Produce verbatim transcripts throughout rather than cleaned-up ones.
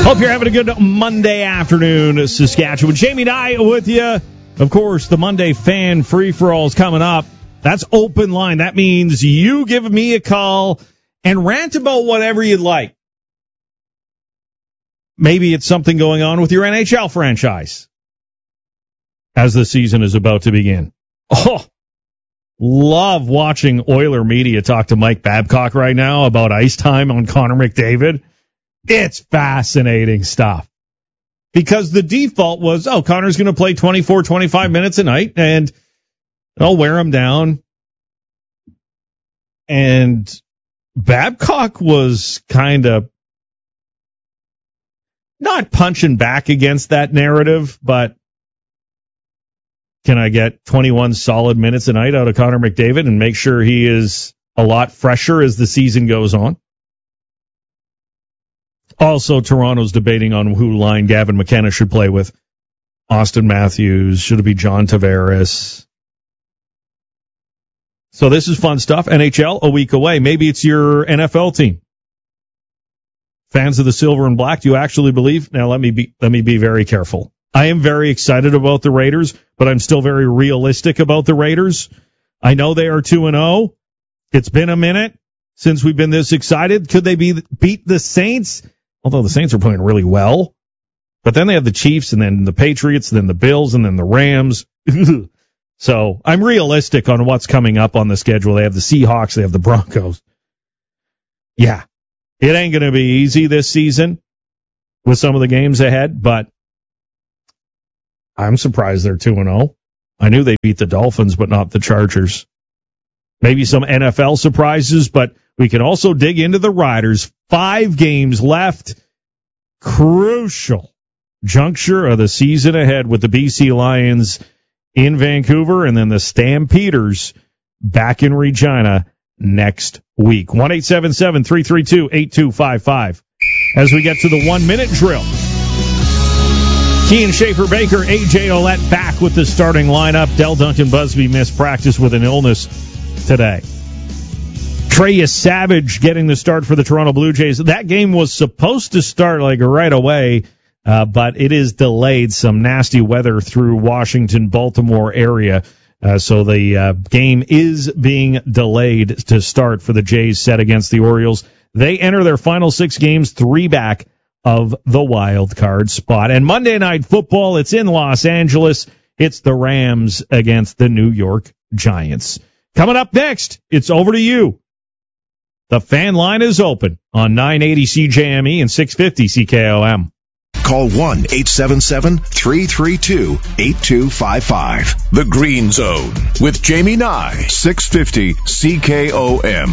Hope you're having a good Monday afternoon, Saskatchewan. Jamie Nye with you. Of course, the Monday fan free-for-all is coming up. That's open line. That means you give me a call and rant about whatever you'd like. Maybe it's something going on with your N H L franchise as the season is about to begin. Oh, love watching Oiler media talk to Mike Babcock right now about ice time on Connor McDavid. It's fascinating stuff. Because the default was, oh, Connor's going to play twenty-four, twenty-five minutes a night, and I'll wear him down. And Babcock was kind of not punching back against that narrative, but can I get twenty-one solid minutes a night out of Connor McDavid and make sure he is a lot fresher as the season goes on? Also, Toronto's debating on who line Gavin McKenna should play with. Austin Matthews, should it be John Tavares? So this is fun stuff. N H L, a week away. Maybe it's your N F L team. Fans of the silver and black, do you actually believe? Now, let me be, let me be very careful. I am very excited about the Raiders, but I'm still very realistic about the Raiders. I know they are two and oh. It's been a minute since we've been this excited. Could they be beat the Saints? Although the Saints are playing really well. But then they have the Chiefs, and then the Patriots, and then the Bills, and then the Rams. So I'm realistic on what's coming up on the schedule. They have the Seahawks, they have the Broncos. Yeah, it ain't going to be easy this season with some of the games ahead, but I'm surprised they're two and oh. I knew they beat the Dolphins, but not the Chargers. Maybe some N F L surprises, but we can also dig into the Riders. Five games left. Crucial juncture of the season ahead with the B C Lions in Vancouver and then the Stampeders back in Regina next week. one eight seven seven, three three two, eight two five five. As we get to the one-minute drill. Kean Schaefer-Baker, A J Ouellette back with the starting lineup. Del Duncan Busby missed practice with an illness today. Trey Savage getting the start for the Toronto Blue Jays. That game was supposed to start like right away, uh, but it is delayed. Some nasty weather through Washington, Baltimore area. Uh, so the uh, game is being delayed to start for the Jays set against the Orioles. They enter their final six games, three back of the wild card spot. And Monday Night Football, it's in Los Angeles. It's the Rams against the New York Giants. Coming up next, it's over to you. The fan line is open on nine eighty C J M E and six fifty C K O M. Call one eight seven seven, three three two, eight two five five. The Green Zone with Jamie Nye, six fifty C K O M.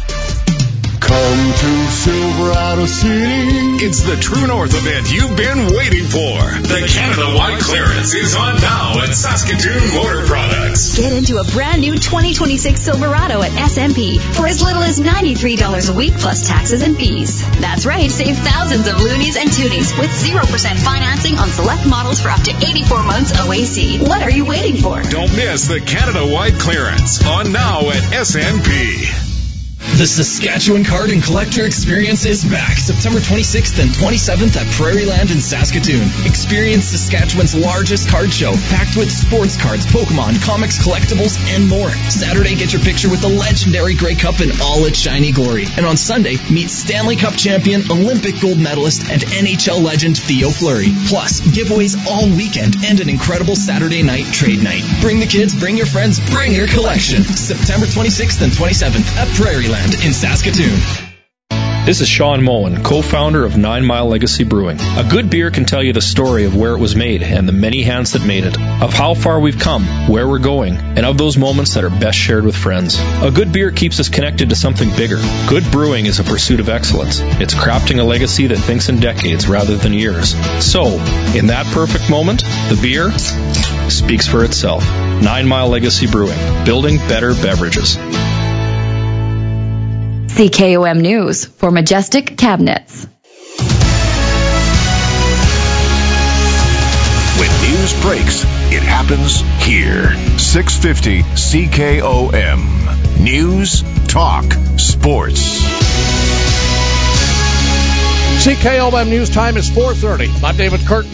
Come to Silverado City. It's the True North event you've been waiting for. The Canada-wide clearance is on now at Saskatoon Motor Products. Get into a brand new twenty twenty-six Silverado at S M P for as little as ninety-three dollars a week plus taxes and fees. That's right, save thousands of loonies and toonies with zero percent financing on select models for up to eighty-four months O A C. What are you waiting for? Don't miss the Canada-wide clearance on now at S M P. The Saskatchewan Card and Collector Experience is back September twenty-sixth and twenty-seventh at Prairieland in Saskatoon. Experience Saskatchewan's largest card show, packed with sports cards, Pokemon, comics, collectibles, and more. Saturday, get your picture with the legendary Grey Cup in all its shiny glory. And on Sunday, meet Stanley Cup champion, Olympic gold medalist, and N H L legend Theo Fleury. Plus, giveaways all weekend and an incredible Saturday night trade night. Bring the kids, bring your friends, bring your collection. September twenty-sixth and twenty-seventh at Prairieland in Saskatoon. This is Sean Moen, co-founder of Nine Mile Legacy Brewing. A good beer can tell you the story of where it was made and the many hands that made it, of how far we've come, where we're going, and of those moments that are best shared with friends. A good beer keeps us connected to something bigger. Good brewing is a pursuit of excellence. It's crafting a legacy that thinks in decades rather than years. So, in that perfect moment, the beer speaks for itself. Nine Mile Legacy Brewing, building better beverages. C K O M News for Majestic Cabinets. When news breaks, it happens here. six fifty C K O M. News, talk, sports. C K O M News Time is four thirty. I'm David Curtin.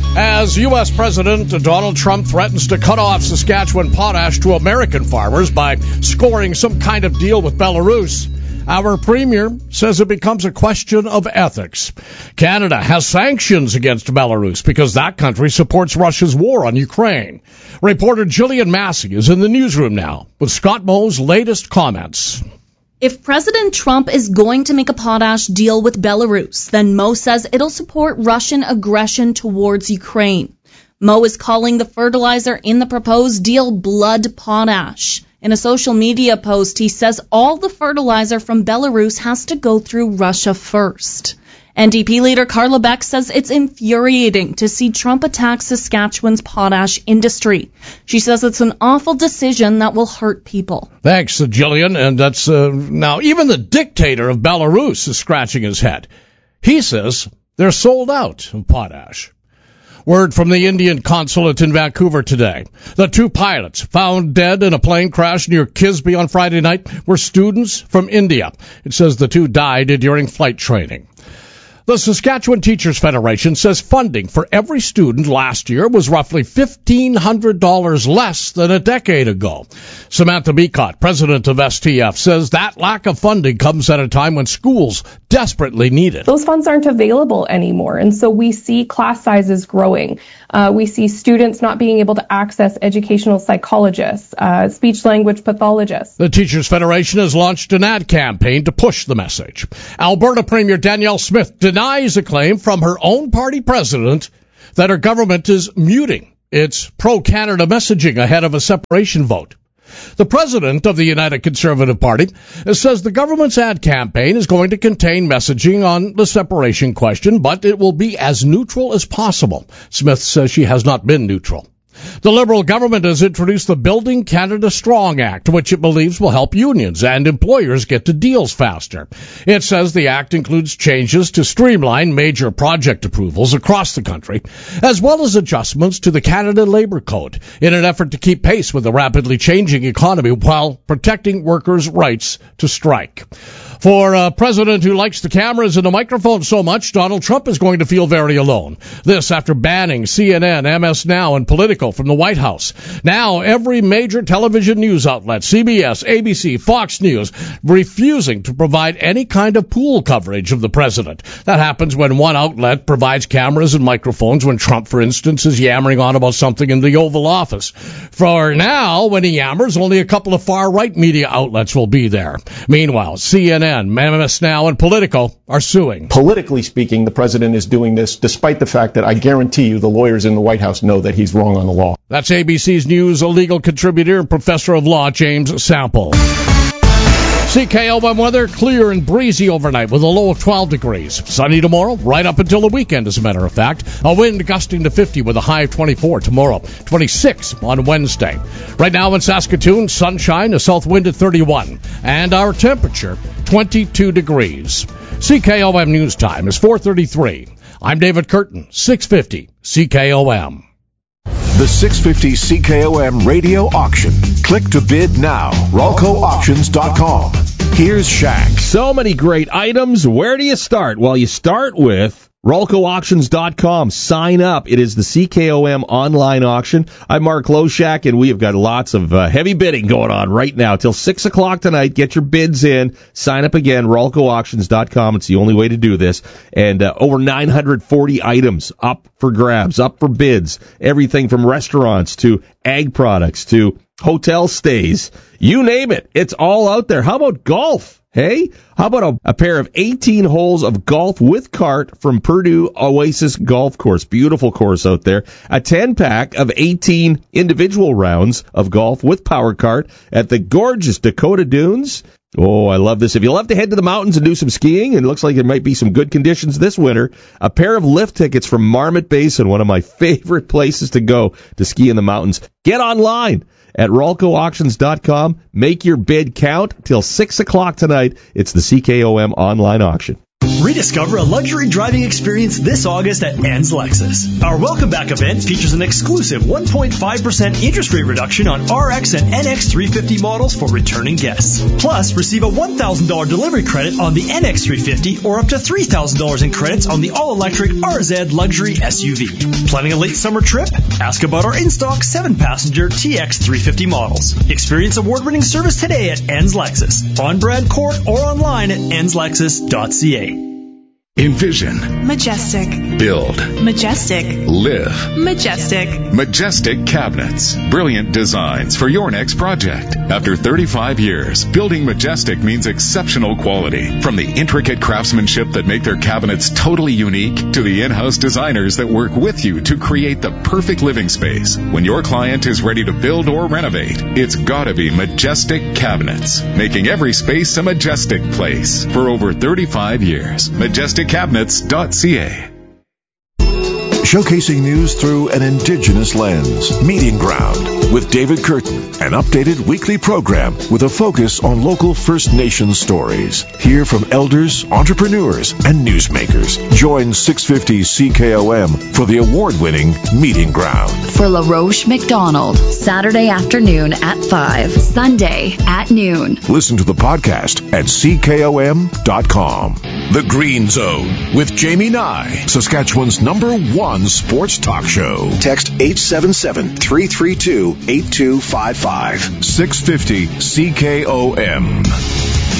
As U S. President Donald Trump threatens to cut off Saskatchewan potash to American farmers by scoring some kind of deal with Belarus, our premier says it becomes a question of ethics. Canada has sanctions against Belarus because that country supports Russia's war on Ukraine. Reporter Jillian Massey is in the newsroom now with Scott Moe's latest comments. If President Trump is going to make a potash deal with Belarus, then Moe says it'll support Russian aggression towards Ukraine. Moe is calling the fertilizer in the proposed deal blood potash. In a social media post, he says all the fertilizer from Belarus has to go through Russia first. N D P leader Carla Beck says it's infuriating to see Trump attack Saskatchewan's potash industry. She says it's an awful decision that will hurt people. Thanks, Jillian. And that's uh, now even the dictator of Belarus is scratching his head. He says they're sold out of potash. Word from the Indian consulate in Vancouver today. The two pilots found dead in a plane crash near Kisby on Friday night were students from India. It says the two died during flight training. The Saskatchewan Teachers Federation says funding for every student last year was roughly fifteen hundred dollars less than a decade ago. Samantha Beacott, president of S T F, says that lack of funding comes at a time when schools desperately need it. Those funds aren't available anymore, and so we see class sizes growing. Uh, we see students not being able to access educational psychologists, uh, speech-language pathologists. The Teachers Federation has launched an ad campaign to push the message. Alberta Premier Danielle Smith denies a claim from her own party president that her government is muting its pro-Canada messaging ahead of a separation vote. The president of the United Conservative Party says the government's ad campaign is going to contain messaging on the separation question, but it will be as neutral as possible. Smith says she has not been neutral. The Liberal government has introduced the Building Canada Strong Act, which it believes will help unions and employers get to deals faster. It says the act includes changes to streamline major project approvals across the country, as well as adjustments to the Canada Labour Code in an effort to keep pace with the rapidly changing economy while protecting workers' rights to strike. For a president who likes the cameras and the microphone so much, Donald Trump is going to feel very alone. This after banning C N N, M S Now, and Politico from the White House. Now, every major television news outlet, C B S, A B C, Fox News, refusing to provide any kind of pool coverage of the president. That happens when one outlet provides cameras and microphones when Trump, for instance, is yammering on about something in the Oval Office. For now, when he yammers, only a couple of far-right media outlets will be there. Meanwhile, C N N, M S Now, and Politico are suing. Politically speaking, the president is doing this despite the fact that I guarantee you the lawyers in the White House know that he's wrong on the law. That's A B C's News legal contributor and professor of law, James Sample. C K O M weather, clear and breezy overnight with a low of twelve degrees. Sunny tomorrow, right up until the weekend, as a matter of fact. A wind gusting to fifty with a high of twenty-four tomorrow. twenty-six on Wednesday. Right now in Saskatoon, sunshine, a south wind at thirty-one. And our temperature, twenty-two degrees. C K O M News Time is four thirty-three. I'm David Curtin, six fifty C K O M. The six fifty C K O M radio auction. Click to bid now. Ralco Auctions dot com. Here's Shaq. So many great items. Where do you start? Well, you start with Ralco Auctions dot com. Sign up. It is the C K O M online auction. I'm Mark Loshak, and we have got lots of uh, heavy bidding going on right now till six o'clock tonight. Get your bids in. Sign up again, Ralco Auctions dot com. It's the only way to do this. And uh, over nine hundred forty items up for grabs, up for bids. Everything from restaurants to ag products to hotel stays. You name it. It's all out there. How about golf? Hey, how about a, a pair of eighteen holes of golf with cart from Purdue Oasis Golf Course? Beautiful course out there. A ten-pack of eighteen individual rounds of golf with power cart at the gorgeous Dakota Dunes. Oh, I love this. If you love to head to the mountains and do some skiing, and it looks like there might be some good conditions this winter, a pair of lift tickets from Marmot Basin, one of my favorite places to go to ski in the mountains. Get online at Ralco Auctions dot com. Make your bid count till six o'clock tonight. It's the C K O M online auction. Rediscover a luxury driving experience this August at Ann's Lexus. Our Welcome Back event features an exclusive one point five percent interest rate reduction on R X and N X three fifty models for returning guests. Plus, receive a one thousand dollars delivery credit on the N X three fifty or up to three thousand dollars in credits on the all-electric R Z Luxury S U V. Planning a late summer trip? Ask about our in-stock seven passenger T X three fifty models. Experience award-winning service today at Ann's Lexus, on Brand Court or online at ens lexus dot c a. Envision. Majestic. Build. Majestic. Live. Majestic. Majestic Cabinets. Brilliant designs for your next project. After thirty-five years, building Majestic means exceptional quality. From the intricate craftsmanship that make their cabinets totally unique to the in-house designers that work with you to create the perfect living space. When your client is ready to build or renovate, it's gotta be Majestic Cabinets, making every space a majestic place for over thirty-five years. Majestic Cabinets dot c a. Showcasing news through an indigenous lens. Meeting Ground with David Curtin, an updated weekly program with a focus on local First Nations stories. Hear from elders, entrepreneurs, and newsmakers. Join six fifty C K O M for the award-winning Meeting Ground. For LaRoche McDonald, Saturday afternoon at five, Sunday at noon. Listen to the podcast at c k o m dot com. The Green Zone with Jamie Nye, Saskatchewan's number one sports talk show. Text eight seven seven, three three two, eight two five five. six fifty C K O M.